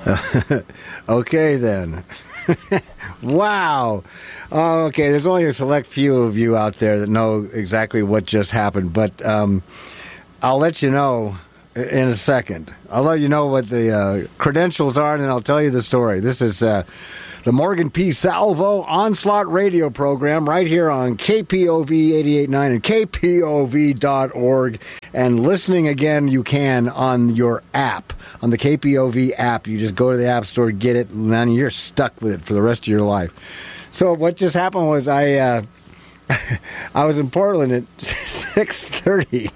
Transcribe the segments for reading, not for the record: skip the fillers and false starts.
Okay, then. Wow. Okay, there's only a select few of you out there that know exactly what just happened, but I'll let you know in a second. I'll let you know what the credentials are, and then I'll tell you the story. This is the Morgan P. Salvo Onslaught radio program right here on KPOV 88.9 and KPOV.org. And listening again, you can on your app, on the KPOV app. You just go to the App Store, get it, and then you're stuck with it for the rest of your life. So what just happened was I was in Portland at 6:30,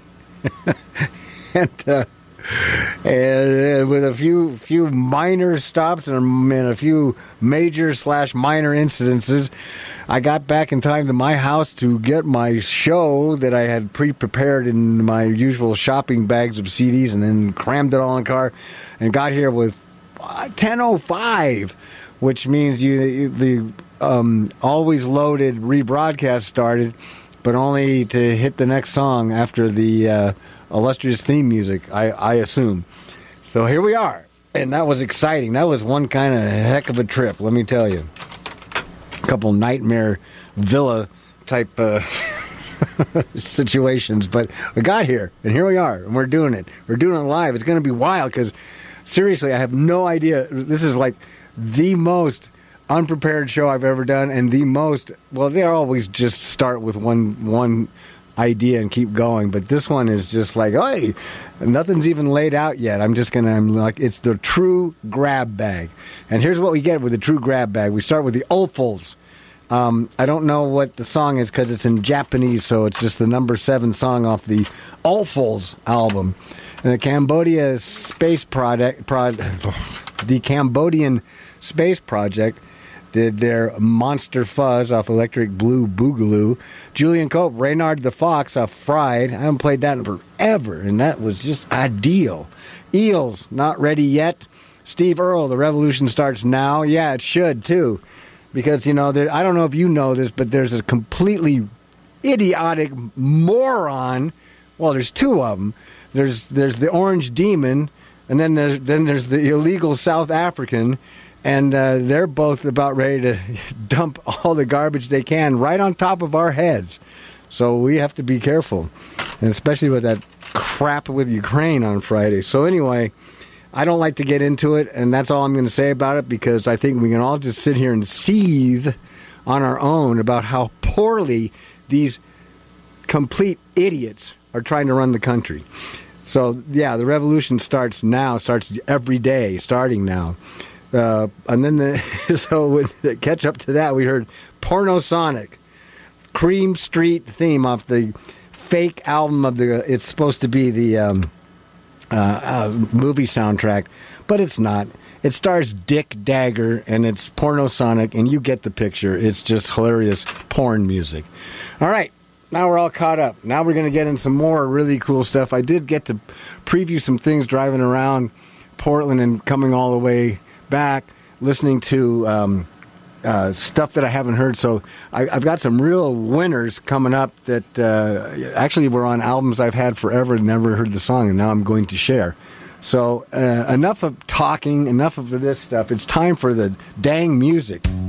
and with a few minor stops and a few major/minor incidences, I got back in time to my house to get my show that I had pre-prepared in my usual shopping bags of CDs, and then crammed it all in the car, and got here with 10:05, which means the always loaded rebroadcast started, but only to hit the next song after the illustrious theme music, I assume. So here we are, and that was exciting. That was one kind of heck of a trip, let me tell you. A couple nightmare villa type situations, but we got here, and here we are, and we're doing it. We're doing it live. It's going to be wild, because seriously, I have no idea. This is like the most unprepared show I've ever done, and the most, well, they always just start with one idea and keep going, but this one is just like, hey, nothing's even laid out yet. I'm like, it's the true grab bag. And here's what we get with the true grab bag. We start with the Ulfuls. I don't know what the song is because it's in Japanese, so it's just the number 7 song off the Ulfuls album. And the Cambodian Space Project did their Monster Fuzz off Electric Blue Boogaloo. Julian Cope, Reynard the Fox off Fried. I haven't played that in forever, and that was just ideal. Eels, Not Ready Yet. Steve Earle, The Revolution Starts Now. Yeah, it should, too. Because, I don't know if you know this, but there's a completely idiotic moron. Well, there's 2 of them. There's the Orange Demon, and then there's the illegal South African. And they're both about ready to dump all the garbage they can right on top of our heads. So we have to be careful, and especially with that crap with Ukraine on Friday. So anyway, I don't like to get into it, and that's all I'm going to say about it, because I think we can all just sit here and seethe on our own about how poorly these complete idiots are trying to run the country. So, yeah, the revolution starts every day, starting now. And then so with the catch up to that, we heard Pornosonic, Cream Street theme off the fake album of it's supposed to be the movie soundtrack, but it's not. It stars Dick Dagger, and it's Pornosonic, and you get the picture. It's just hilarious porn music. All right, now we're all caught up. Now we're going to get in some more really cool stuff. I did get to preview some things driving around Portland and coming all the way back, listening to stuff that I haven't heard. So I've got some real winners coming up that actually were on albums I've had forever and never heard the song, and now I'm going to share. So enough of talking, enough of this stuff. It's time for the dang music.